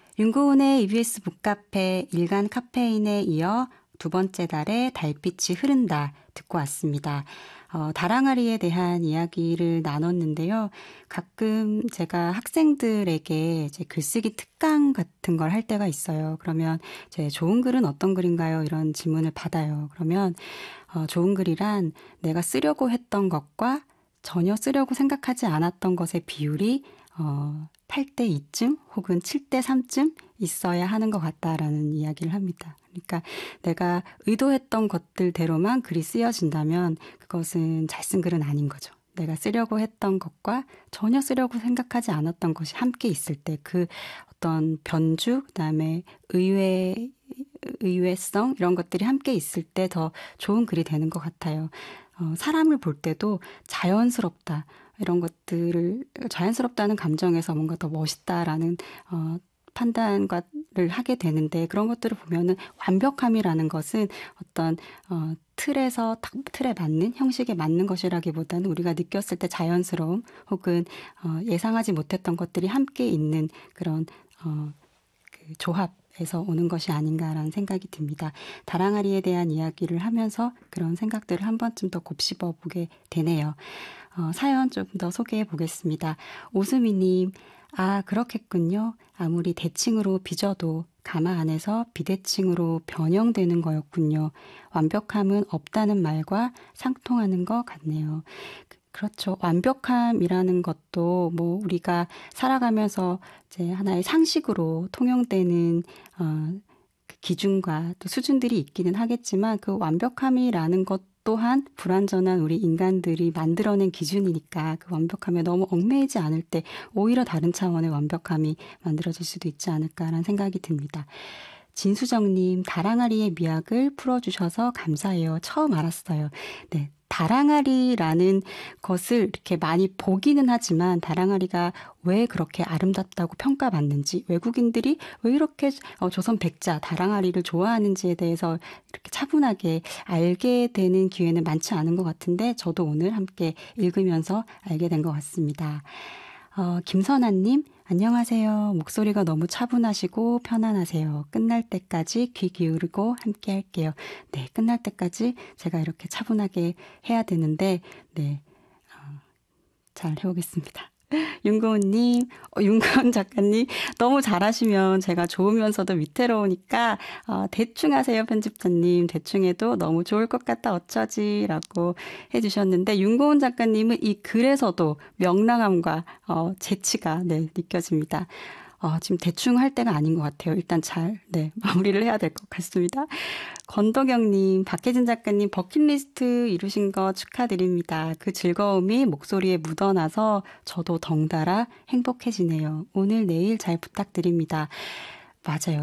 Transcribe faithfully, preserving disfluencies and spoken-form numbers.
윤고은의 이비에스 북카페 일간 카페인에 이어 두 번째 달에 달빛이 흐른다 듣고 왔습니다. 어, 다랑아리에 대한 이야기를 나눴는데요. 가끔 제가 학생들에게 이제 글쓰기 특강 같은 걸 할 때가 있어요. 그러면 제 좋은 글은 어떤 글인가요? 이런 질문을 받아요. 그러면 어, 좋은 글이란 내가 쓰려고 했던 것과 전혀 쓰려고 생각하지 않았던 것의 비율이 어, 팔 대 이쯤 혹은 칠 대 삼쯤 있어야 하는 것 같다라는 이야기를 합니다. 그러니까 내가 의도했던 것들대로만 글이 쓰여진다면 그것은 잘 쓴 글은 아닌 거죠. 내가 쓰려고 했던 것과 전혀 쓰려고 생각하지 않았던 것이 함께 있을 때 그 어떤 변주, 그다음에 의외, 의외성 이런 것들이 함께 있을 때 더 좋은 글이 되는 것 같아요. 어, 사람을 볼 때도 자연스럽다. 이런 것들을 자연스럽다는 감정에서 뭔가 더 멋있다라는 어, 판단을 하게 되는데 그런 것들을 보면은 완벽함이라는 것은 어떤 어, 틀에서 딱 틀에 맞는 형식에 맞는 것이라기보다는 우리가 느꼈을 때 자연스러움 혹은 어, 예상하지 못했던 것들이 함께 있는 그런 어, 그 조합에서 오는 것이 아닌가라는 생각이 듭니다. 다랑아리에 대한 이야기를 하면서 그런 생각들을 한 번쯤 더 곱씹어 보게 되네요. 어, 사연 조금 더 소개해 보겠습니다. 오수미님, 아, 그렇겠군요. 아무리 대칭으로 빚어도 가마 안에서 비대칭으로 변형되는 거였군요. 완벽함은 없다는 말과 상통하는 것 같네요. 그렇죠. 완벽함이라는 것도 뭐 우리가 살아가면서 이제 하나의 상식으로 통용되는 어, 그 기준과 또 수준들이 있기는 하겠지만 그 완벽함이라는 것 또한 불완전한 우리 인간들이 만들어낸 기준이니까 그 완벽함에 너무 얽매이지 않을 때 오히려 다른 차원의 완벽함이 만들어질 수도 있지 않을까라는 생각이 듭니다. 진수정님, 다랑아리의 미학을 풀어주셔서 감사해요. 처음 알았어요. 네. 다랑아리라는 것을 이렇게 많이 보기는 하지만 다랑아리가 왜 그렇게 아름답다고 평가받는지 외국인들이 왜 이렇게 조선 백자 다랑아리를 좋아하는지에 대해서 이렇게 차분하게 알게 되는 기회는 많지 않은 것 같은데 저도 오늘 함께 읽으면서 알게 된 것 같습니다. 어, 김선아님, 안녕하세요. 목소리가 너무 차분하시고 편안하세요. 끝날 때까지 귀 기울이고 함께 할게요. 네, 끝날 때까지 제가 이렇게 차분하게 해야 되는데, 네, 어, 잘 해보겠습니다. 윤고은님, 어, 윤고은 작가님, 너무 잘하시면 제가 좋으면서도 위태로우니까 어, 대충 하세요, 편집자님. 대충 해도 너무 좋을 것 같다, 어쩌지? 라고 해주셨는데 윤고은 작가님은 이 글에서도 명랑함과 어, 재치가 네, 느껴집니다. 어, 지금 대충 할 때가 아닌 것 같아요. 일단 잘 네, 마무리를 해야 될 것 같습니다. 권도경님, 박혜진 작가님 버킷리스트 이루신 거 축하드립니다. 그 즐거움이 목소리에 묻어나서 저도 덩달아 행복해지네요. 오늘 내일 잘 부탁드립니다. 맞아요.